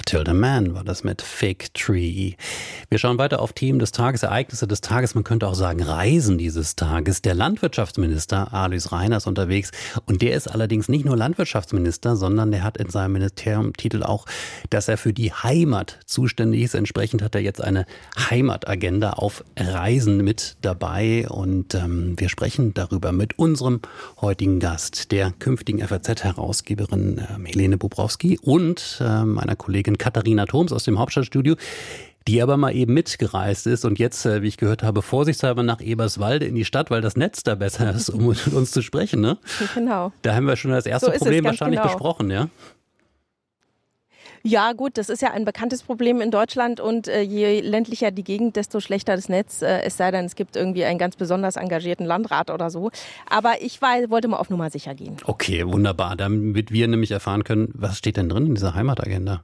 Matilda Mann war das mit Fig Tree. Wir schauen weiter auf Themen des Tages, Ereignisse des Tages, man könnte auch sagen Reisen dieses Tages. Der Landwirtschaftsminister Alois Rainer ist unterwegs und der ist allerdings nicht nur Landwirtschaftsminister, sondern der hat in seinem Ministeriumtitel auch, dass er für die Heimat zuständig ist. Entsprechend hat er jetzt eine Heimatagenda auf Reisen mit dabei und wir sprechen darüber mit unserem heutigen Gast, der künftigen FAZ-Herausgeberin Helene Bobrowski und meiner Kollegin Katharina Thoms aus dem Hauptstadtstudio, die aber mal eben mitgereist ist und jetzt, wie ich gehört habe, vorsichtshalber nach Eberswalde in die Stadt, weil das Netz da besser ist, um mit uns zu sprechen, ne? Genau. Da haben wir schon das erste Problem wahrscheinlich besprochen, ja? Ja gut, das ist ja ein bekanntes Problem in Deutschland und je ländlicher die Gegend, desto schlechter das Netz, es sei denn, es gibt irgendwie einen ganz besonders engagierten Landrat oder so. Aber ich wollte mal auf Nummer sicher gehen. Okay, wunderbar. Damit wir nämlich erfahren können, was steht denn drin in dieser Heimatagenda?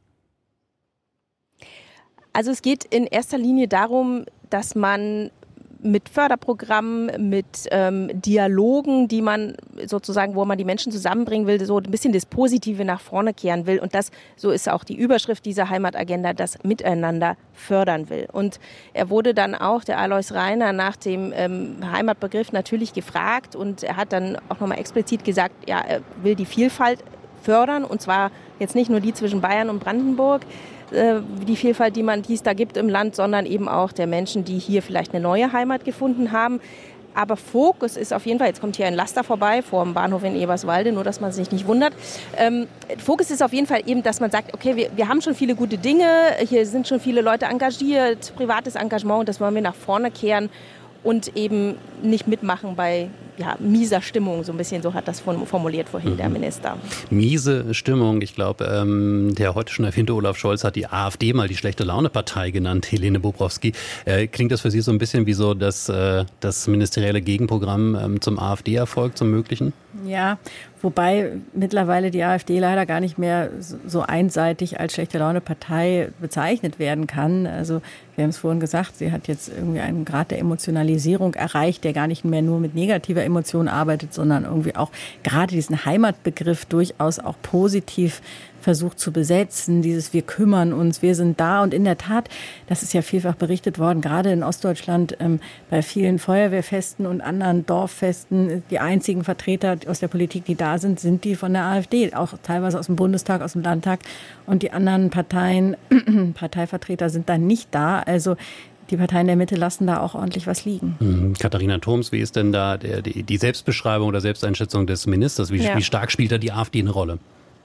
Also es geht in erster Linie darum, dass man mit Förderprogrammen, mit Dialogen, die man sozusagen, wo man die Menschen zusammenbringen will, so ein bisschen das Positive nach vorne kehren will. Und das, so ist auch die Überschrift dieser Heimatagenda, das Miteinander fördern will. Und er wurde dann auch, der Alois Rainer, nach dem Heimatbegriff natürlich gefragt und er hat dann auch nochmal explizit gesagt, ja, er will die Vielfalt fördern und zwar jetzt nicht nur die zwischen Bayern und Brandenburg, die Vielfalt, die es da gibt im Land, sondern eben auch der Menschen, die hier vielleicht eine neue Heimat gefunden haben. Aber Fokus ist auf jeden Fall, jetzt kommt hier ein Laster vorbei vor dem Bahnhof in Eberswalde, nur dass man sich nicht wundert. Fokus ist auf jeden Fall eben, dass man sagt, okay, wir haben schon viele gute Dinge, hier sind schon viele Leute engagiert, privates Engagement, das wollen wir nach vorne kehren und eben nicht mitmachen bei mieser Stimmung, so ein bisschen, so hat das formuliert vorhin der Minister. Miese Stimmung, ich glaube, der heute schon erwähnte Olaf Scholz hat die AfD mal die Schlechte-Laune-Partei genannt, Helene Bobrowski. Klingt das für Sie so ein bisschen wie so das ministerielle Gegenprogramm zum AfD-Erfolg, zum möglichen? Ja, wobei mittlerweile die AfD leider gar nicht mehr so einseitig als Schlechte-Laune-Partei bezeichnet werden kann. Also wir haben es vorhin gesagt, sie hat jetzt irgendwie einen Grad der Emotionalisierung erreicht, der gar nicht mehr nur mit negativer Emotion arbeitet, sondern irgendwie auch gerade diesen Heimatbegriff durchaus auch positiv versucht zu besetzen, dieses wir kümmern uns, wir sind da. Und in der Tat, das ist ja vielfach berichtet worden, gerade in Ostdeutschland bei vielen Feuerwehrfesten und anderen Dorffesten, die einzigen Vertreter aus der Politik, die da sind, sind die von der AfD, auch teilweise aus dem Bundestag, aus dem Landtag. Und die anderen Parteien, Parteivertreter sind dann nicht da. Also die Parteien der Mitte lassen da auch ordentlich was liegen. Katharina Thoms, wie ist denn da die Selbstbeschreibung oder Selbsteinschätzung des Ministers? Wie stark spielt da die AfD eine Rolle?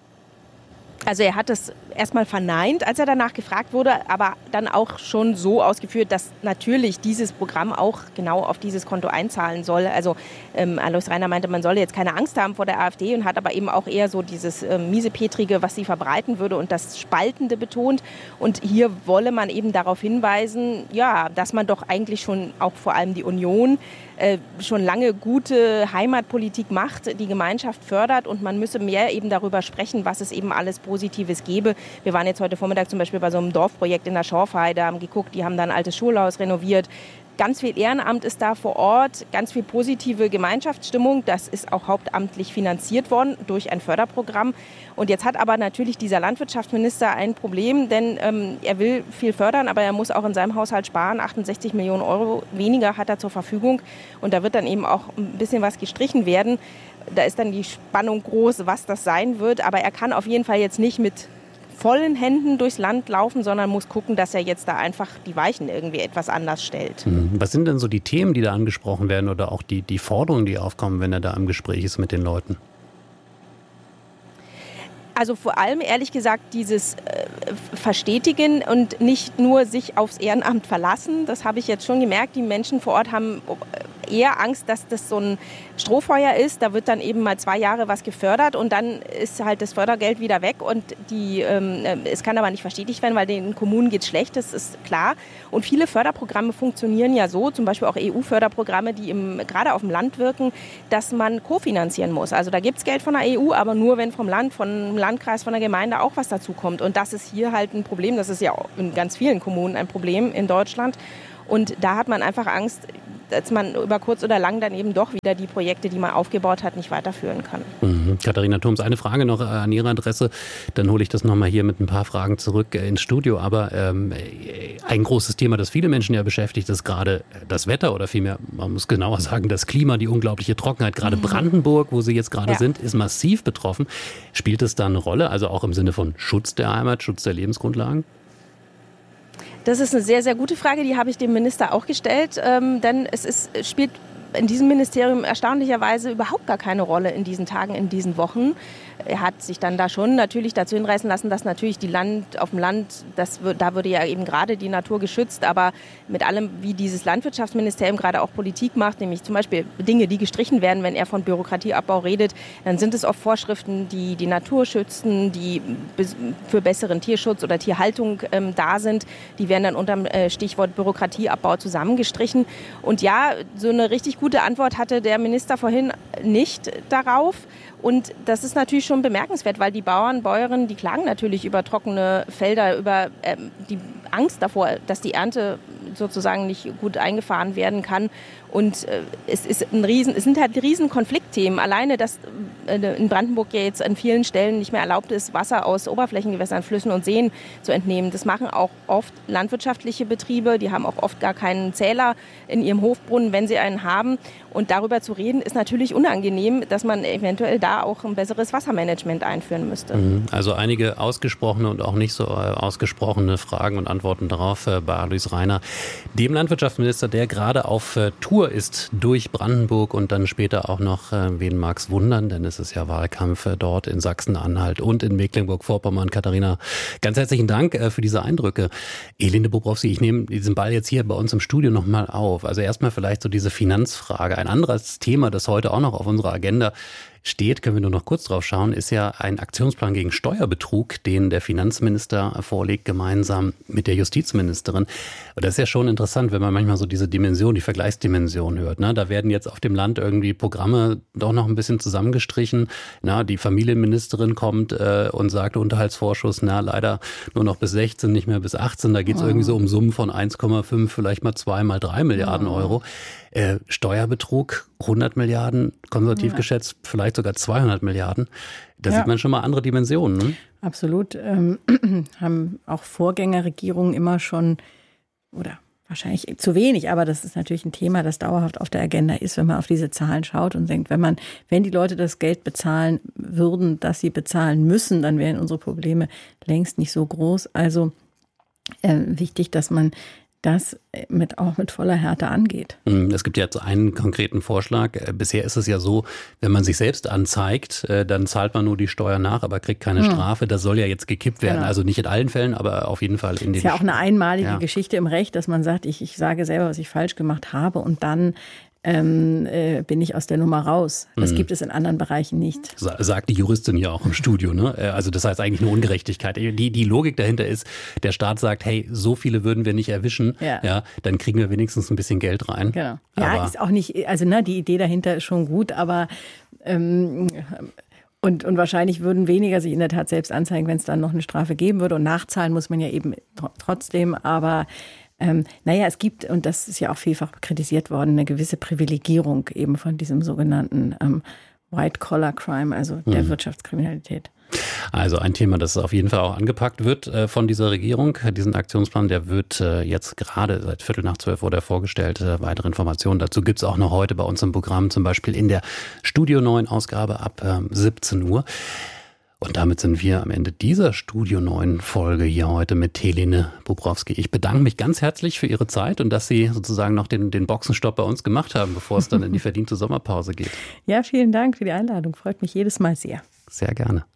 Also er hat es erstmal verneint, als er danach gefragt wurde, aber dann auch schon so ausgeführt, dass natürlich dieses Programm auch genau auf dieses Konto einzahlen soll. Also Alois Rainer meinte, man solle jetzt keine Angst haben vor der AfD und hat aber eben auch eher so dieses Miesepetrige, was sie verbreiten würde und das Spaltende betont. Und hier wolle man eben darauf hinweisen, ja, dass man doch eigentlich schon auch vor allem die Union schon lange gute Heimatpolitik macht, die Gemeinschaft fördert und man müsse mehr eben darüber sprechen, was es eben alles Positives gäbe. Wir waren jetzt heute Vormittag zum Beispiel bei so einem Dorfprojekt in der Schorfheide, haben geguckt, die haben da ein altes Schulhaus renoviert. Ganz viel Ehrenamt ist da vor Ort, ganz viel positive Gemeinschaftsstimmung. Das ist auch hauptamtlich finanziert worden durch ein Förderprogramm. Und jetzt hat aber natürlich dieser Landwirtschaftsminister ein Problem, denn er will viel fördern, aber er muss auch in seinem Haushalt sparen. 68 Millionen Euro weniger hat er zur Verfügung. Und da wird dann eben auch ein bisschen was gestrichen werden. Da ist dann die Spannung groß, was das sein wird. Aber er kann auf jeden Fall jetzt nicht mit vollen Händen durchs Land laufen, sondern muss gucken, dass er jetzt da einfach die Weichen irgendwie etwas anders stellt. Was sind denn so die Themen, die da angesprochen werden oder auch die Forderungen, die aufkommen, wenn er da im Gespräch ist mit den Leuten? Also vor allem, ehrlich gesagt, dieses Verstetigen und nicht nur sich aufs Ehrenamt verlassen. Das habe ich jetzt schon gemerkt. Die Menschen vor Ort haben eher Angst, dass das so ein Strohfeuer ist. Da wird dann eben mal 2 Jahre was gefördert und dann ist halt das Fördergeld wieder weg. Und es kann aber nicht verstetigt werden, weil den Kommunen geht es schlecht, das ist klar. Und viele Förderprogramme funktionieren ja so, zum Beispiel auch EU-Förderprogramme, die gerade auf dem Land wirken, dass man kofinanzieren muss. Also da gibt es Geld von der EU, aber nur wenn vom Land, vom Landkreis, von der Gemeinde auch was dazu kommt. Und das ist hier halt ein Problem. Das ist ja in ganz vielen Kommunen ein Problem in Deutschland. Und da hat man einfach Angst, dass man über kurz oder lang dann eben doch wieder die Projekte, die man aufgebaut hat, nicht weiterführen kann. Katharina Thoms, eine Frage noch an Ihre Adresse, dann hole ich das nochmal hier mit ein paar Fragen zurück ins Studio. Aber ein großes Thema, das viele Menschen ja beschäftigt, ist gerade das Wetter oder vielmehr, man muss genauer sagen, das Klima, die unglaubliche Trockenheit. Gerade Brandenburg, wo Sie jetzt gerade sind, ist massiv betroffen. Spielt es da eine Rolle, also auch im Sinne von Schutz der Heimat, Schutz der Lebensgrundlagen? Das ist eine sehr, sehr gute Frage, die habe ich dem Minister auch gestellt, denn es spielt in diesem Ministerium erstaunlicherweise überhaupt gar keine Rolle in diesen Tagen, in diesen Wochen. Er hat sich dann da schon natürlich dazu hinreißen lassen, dass natürlich auf dem Land, da würde ja eben gerade die Natur geschützt, aber mit allem, wie dieses Landwirtschaftsministerium gerade auch Politik macht, nämlich zum Beispiel Dinge, die gestrichen werden, wenn er von Bürokratieabbau redet, dann sind es oft Vorschriften, die die Natur schützen, die für besseren Tierschutz oder Tierhaltung da sind. Die werden dann unter dem Stichwort Bürokratieabbau zusammengestrichen. Und ja, so eine richtig gute Antwort hatte der Minister vorhin nicht darauf. Und das ist natürlich schon bemerkenswert, weil die Bauern, Bäuerinnen, die klagen natürlich über trockene Felder, über die Angst davor, dass die Ernte sozusagen nicht gut eingefahren werden kann. Und es sind halt riesen Konfliktthemen. Alleine, dass in Brandenburg ja jetzt an vielen Stellen nicht mehr erlaubt ist, Wasser aus Oberflächengewässern, Flüssen und Seen zu entnehmen. Das machen auch oft landwirtschaftliche Betriebe. Die haben auch oft gar keinen Zähler in ihrem Hofbrunnen, wenn sie einen haben. Und darüber zu reden, ist natürlich unangenehm, dass man eventuell da auch ein besseres Wassermanagement einführen müsste. Also einige ausgesprochene und auch nicht so ausgesprochene Fragen und Antworten darauf bei Alois Rainer, dem Landwirtschaftsminister, der gerade auf Tour ist durch Brandenburg und dann später auch noch, wen mag's wundern, denn es ist ja Wahlkampf dort in Sachsen-Anhalt und in Mecklenburg-Vorpommern. Katharina, ganz herzlichen Dank für diese Eindrücke. Elinde Bobrowski, ich nehme diesen Ball jetzt hier bei uns im Studio nochmal auf. Also erstmal vielleicht so diese Finanzfrage. Ein anderes Thema, das heute auch noch auf unserer Agenda steht, können wir nur noch kurz drauf schauen, ist ja ein Aktionsplan gegen Steuerbetrug, den der Finanzminister vorlegt, gemeinsam mit der Justizministerin. Und das ist ja schon interessant, wenn man manchmal so diese Dimension, die Vergleichsdimension hört. Ne? Da werden jetzt auf dem Land irgendwie Programme doch noch ein bisschen zusammengestrichen. Na, die Familienministerin kommt und sagt, Unterhaltsvorschuss, leider nur noch bis 16, nicht mehr bis 18. Da geht es irgendwie so um Summen von 1,5, vielleicht mal 2, mal 3 Milliarden Euro. Steuerbetrug, 100 Milliarden, konservativ geschätzt, vielleicht sogar 200 Milliarden. Da sieht man schon mal andere Dimensionen. Ne? Absolut. Haben auch Vorgängerregierungen immer schon, oder wahrscheinlich zu wenig, aber das ist natürlich ein Thema, das dauerhaft auf der Agenda ist, wenn man auf diese Zahlen schaut und denkt, wenn die Leute das Geld bezahlen würden, das sie bezahlen müssen, dann wären unsere Probleme längst nicht so groß. Also wichtig, dass man das auch mit voller Härte angeht. Es gibt jetzt einen konkreten Vorschlag. Bisher ist es ja so, wenn man sich selbst anzeigt, dann zahlt man nur die Steuer nach, aber kriegt keine Strafe. Das soll ja jetzt gekippt werden. Genau. Also nicht in allen Fällen, aber auf jeden Fall in den... Das ist ja auch eine einmalige Geschichte im Recht, dass man sagt, ich sage selber, was ich falsch gemacht habe und dann bin ich aus der Nummer raus. Das gibt es in anderen Bereichen nicht. Sagt die Juristin ja auch im Studio. Ne? Also das heißt eigentlich eine Ungerechtigkeit. Die Logik dahinter ist, der Staat sagt, hey, so viele würden wir nicht erwischen, dann kriegen wir wenigstens ein bisschen Geld rein. Genau. Ja, ist auch nicht, also die Idee dahinter ist schon gut, aber und wahrscheinlich würden weniger sich in der Tat selbst anzeigen, wenn es dann noch eine Strafe geben würde. Und nachzahlen muss man ja eben trotzdem, aber es gibt, und das ist ja auch vielfach kritisiert worden, eine gewisse Privilegierung eben von diesem sogenannten White-Collar-Crime, also der Wirtschaftskriminalität. Also ein Thema, das auf jeden Fall auch angepackt wird von dieser Regierung. Diesen Aktionsplan, der wird jetzt gerade seit 11:45 wurde er vorgestellt. Weitere Informationen dazu gibt es auch noch heute bei uns im Programm, zum Beispiel in der Studio 9 Ausgabe ab 17 Uhr. Und damit sind wir am Ende dieser Studio 9 Folge hier heute mit Elinde Bobrowski. Ich bedanke mich ganz herzlich für Ihre Zeit und dass Sie sozusagen noch den Boxenstopp bei uns gemacht haben, bevor es dann in die verdiente Sommerpause geht. Ja, vielen Dank für die Einladung. Freut mich jedes Mal sehr. Sehr gerne.